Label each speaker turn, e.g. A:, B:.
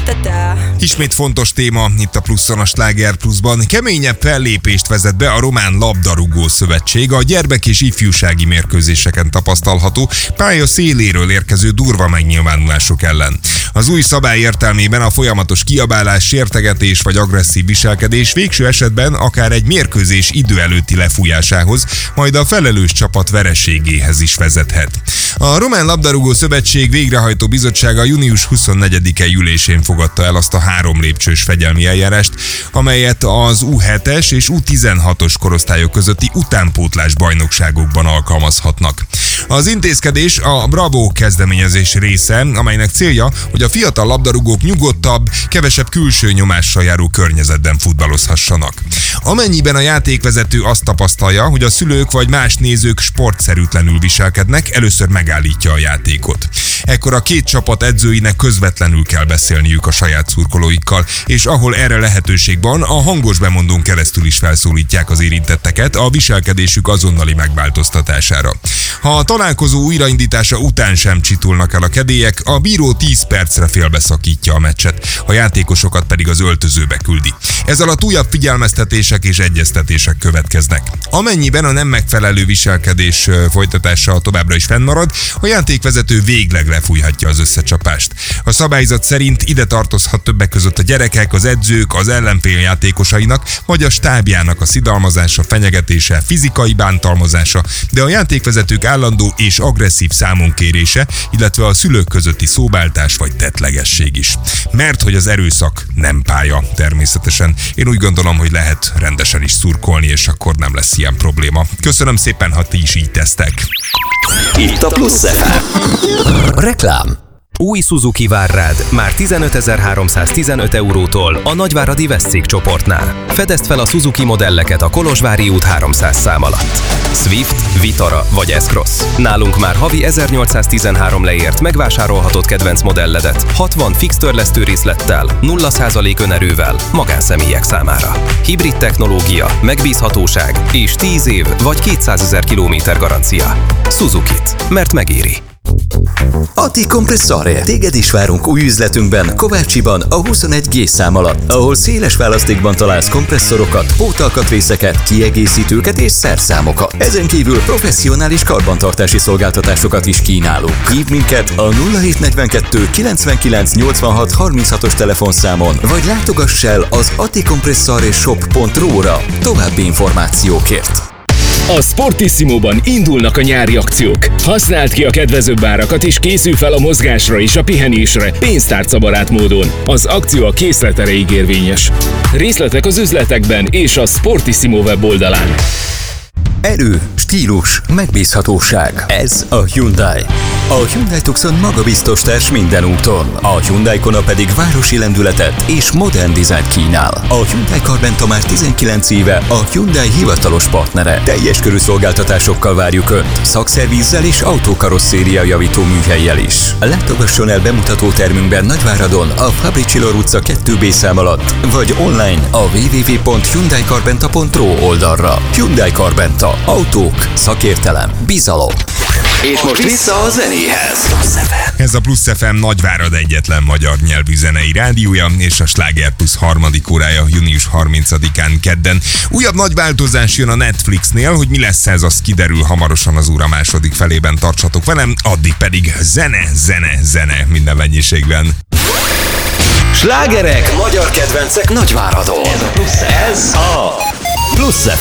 A: Ismét fontos téma itt a Pluszon, a Sláger Pluszban. Keményebb fellépést vezet be a Román Labdarúgó Szövetség a gyermek- és ifjúsági mérkőzéseken tapasztalható pálya széléről érkező durva megnyilvánulások ellen. Az új szabály értelmében a folyamatos kiabálás, sértegetés vagy agresszív viselkedés végső esetben akár egy mérkőzés idő előtti lefújásához, majd a felelős csapat vereségéhez is vezethet. A Román Labdarúgó Szövetség végrehajtó bizottsága június 24-e ülésén fogadta el azt a 3 lépcsős fegyelmi eljárást, amelyet az U7-es és U16-os korosztályok közötti utánpótlás bajnokságokban alkalmazhatnak. Az intézkedés a Bravo kezdeményezés része, amelynek célja, hogy a fiatal labdarúgók nyugodtabb, kevesebb külső nyomással járó környezetben futballozhassanak. Amennyiben a játékvezető azt tapasztalja, hogy a szülők vagy más nézők sportszerűtlenül viselkednek, először megállítja a játékot. Ekkor a két csapat edzőinek közvetlenül kell beszélniük a saját szurkolóikkal, és ahol erre lehetőség van, a hangos bemondón keresztül is felszólítják az érintetteket a viselkedésük azonnali megváltoztatására. Ha a találkozó újraindítása után sem csitulnak el a kedélyek, a bíró 10 percre félbeszakítja a meccset, a játékosokat pedig az öltözőbe küldi. Ez alatt újabb figyelmeztetések és egyeztetések következnek. Amennyiben a nem megfelelő viselkedés folytatása továbbra is fennmarad, a játékvezető végleg lefújhatja az összecsapást. A szabályzat szerint ide tartozhat többek között a gyerekek, az edzők, az ellenfél játékosainak, vagy a stábjának a szidalmazása, fenyegetése, fizikai bántalmazása, de a játékvezetők állandó és agresszív számonkérése, illetve a szülők közötti szóváltás vagy tettlegesség is. Mert hogy az erőszak nem pálya, természetesen. Én úgy gondolom, hogy lehet rendesen is szurkolni, és akkor nem lesz ilyen probléma. Köszönöm szépen, ha ti is így tesztek.
B: Itt a Plusz FM. Reklám.
C: Új Suzuki vár rád már 15.315 eurótól a nagyváradi Vesszék csoportnál. Fedezd fel a Suzuki modelleket a Kolozsvári út 300 szám alatt. Swift, Vitara vagy S-Cross. Nálunk már havi 1813 leért megvásárolhatod kedvenc modelledet 60 fix törlesztő részlettel, 0% önerővel magánszemélyek számára. Hibrid technológia, megbízhatóság és 10 év vagy 200 000 kilométer garancia. Suzukit, mert megéri.
B: Ati Kompresszore. Téged is várunk új üzletünkben, Kovácsiban, a 21G szám alatt, ahol széles választékban találsz kompresszorokat, pótalkatrészeket, kiegészítőket és szerszámokat. Ezen kívül professzionális karbantartási szolgáltatásokat is kínálunk. Hívd minket a 0742 99 86 36-os telefonszámon, vagy látogass el az atikompressoreshop.ru-ra további információkért.
D: A Sportissimóban indulnak a nyári akciók. Használd ki a kedvezőbb árakat és készülj fel a mozgásra és a pihenésre pénztárcabarát módon. Az akció a készlet erejéig érvényes. Részletek az üzletekben és a Sportissimo weboldalán.
B: Erő, stílus, megbízhatóság. Ez a Hyundai. A Hyundai Tucson magabiztos társ minden úton. A Hyundai Kona pedig városi lendületet és modern dizájnt kínál. A Hyundai Carventa már 19 éve a Hyundai hivatalos partnere. Teljes körű szolgáltatásokkal várjuk Önt. Szakszervízzel és autókarosszéria javító műhellyel is. Látogasson el bemutató termünkben Nagyváradon, a Fabricsillor utca 2B szám alatt, vagy online a www.hyundaicarventa.ro oldalra. Hyundai Carventa. Autók, szakértelem, bizalom.
E: És most vissza a zenéhez.
A: Ez a Plusz FM Nagyvárad egyetlen magyar nyelvű zenei rádiója, és a Sláger Plusz harmadik órája június 30-án kedden. Újabb nagy változás jön a Netflixnél, hogy mi lesz ez, az kiderül hamarosan az óra második felében, tartsatok velem, addig pedig zene minden mennyiségben.
E: Slágerek, magyar kedvencek Nagyváradon. Ez a Plusz FM.